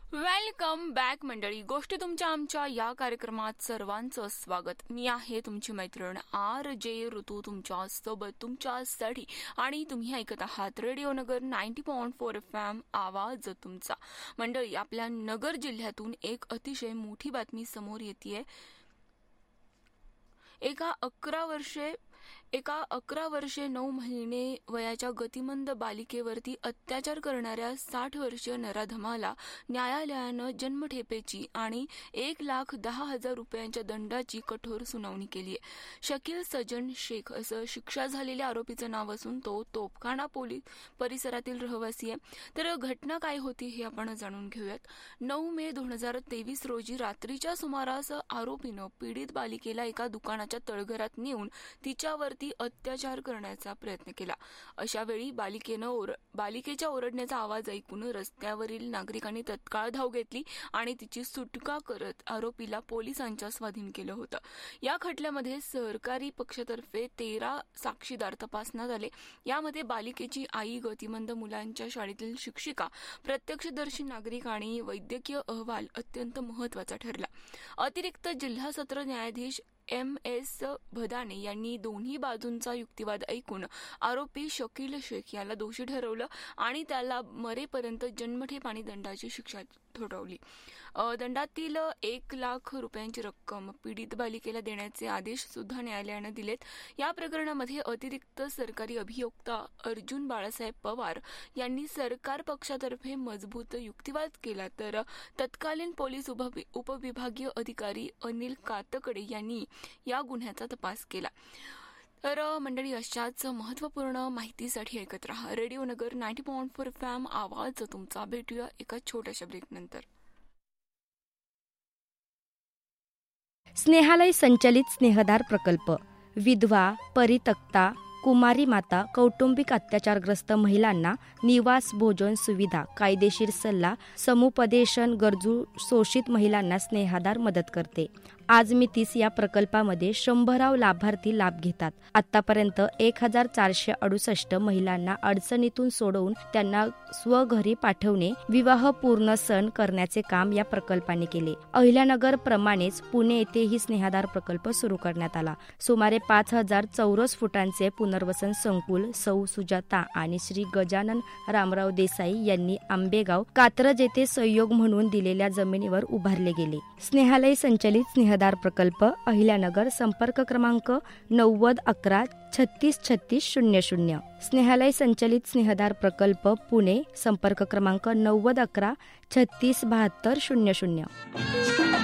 Welcome back मंडळी. गोष्टी तुमच्या आमच्या या कार्यक्रमात सर्वांचं स्वागत. मी आहे तुमची मैत्रीण RJ ऋतू, तुमच्या सोबत तुमच्यासाठी. आणि तुम्ही ऐकत आहात रेडिओ नगर 90.4 FM, आवाज तुमचा. मंडळी, आपल्या नगर जिल्ह्यातून एक अतिशय मोठी बातमी समोर येते. एका 11 वर्षे 9 महिने वयाच्या गतिमंद बालिकेवरती अत्याचार करणाऱ्या 60 वर्षीय नराधमाला न्यायालयानं जन्मठेपेची आणि 1,10,000 रुपयांच्या दंडाची कठोर सुनावणी केली आहे. शकील सजन शेख असं शिक्षा झालेल्या आरोपीचं नाव असून तो तोपखाना पोलीस परिसरातील रहिवासी आहे. तर घटना काय होती हे आपण जाणून घेऊयात. 9 मे 2023 रोजी रात्रीच्या सुमारास आरोपीनं पीडित बालिकेला एका दुकानाच्या तळघरात नेऊन तिच्यावरती अत्याचार करण्याचा प्रयत्न केला. अशा वेळी बालिकेच्या ओरडण्याचा आवाज ऐकून रस्त्यावरील नागरिकांनी तत्काळ धाव घेतली आणि तिची सुटका करत आरोपीला पोलिसांच्या स्वाधीन केलं होतं. या खटल्यामध्ये सरकारी पक्षातर्फे 13 साक्षीदार तपासण्यात आले. यामध्ये बालिकेची आई, गतिमंद मुलांच्या शाळेतील शिक्षिका, प्रत्यक्षदर्शी नागरिक आणि वैद्यकीय अहवाल अत्यंत महत्त्वाचा ठरला. अतिरिक्त जिल्हा सत्र न्यायाधीश MS भदाने यांनी दोन्ही बाजूंचा युक्तिवाद ऐकून आरोपी शकील शेख याला दोषी ठरवलं आणि त्याला मरेपर्यंत जन्मठेप आणि दंडाची शिक्षा ठोठावली. दंडातील 1,00,000 रुपयांची रक्कम पीडित बालिकेला देण्याचे आदेश सुद्धा न्यायालयानं दिलेत. या प्रकरणामध्ये अतिरिक्त सरकारी अभियोक्ता अर्जुन बाळासाहेब पवार यांनी सरकार पक्षातर्फे मजबूत युक्तिवाद केला, तर तत्कालीन पोलीस उपविभागीय अधिकारी अनिल कातकडे यांनी या गुन्ह्याचा तपास केला. तर मंडळी, अशाच महत्त्वपूर्ण माहितीसाठी ऐकत रहा रेडिओ नगर 90.4 FM, आवाज तुमचा. भेटूया एका छोट्याशा ब्रेक नंतर. स्नेहालय संचलित स्नेहदार प्रकल्प. विधवा, परित्यक्ता, कुमारी माता, कौटुंबिक अत्याचारग्रस्त महिलांना निवास, भोजन सुविधा, कायदेशीर सल्ला, समुपदेशन, गरजू शोषित महिलांना स्नेहादार मदत करते. आज मी 30 या प्रकल्पामध्ये 100 लाभार्थी लाभ घेतात. आतापर्यंत 1,468 महिलांना अडचणीतून सोडवून त्यांना स्वघरी पाठवणे, विवाहपूर्ण सण करण्याचे काम या प्रकल्पाने केले. अहिल्यानगर प्रमाणेच पुणे येथेही स्नेहादार प्रकल्प सुरू करण्यात आला. सुमारे 5,000 चौरस फुटांचे पुनर्वसन संकुल सौ सुजाता आणि श्री गजानन रामराव देसाई यांनी आंबेगाव, कात्रज येथे सहयोग म्हणून दिलेल्या जमिनीवर उभारले गेले. स्नेहालय संचलित स्नेहदार प्रकल्प, अहिल्यानगर. संपर्क क्रमांक 9011 36 36 00. स्नेहालय संचलित स्नेहदार प्रकल्प, पुणे. संपर्क क्रमांक 9011 36 72 00.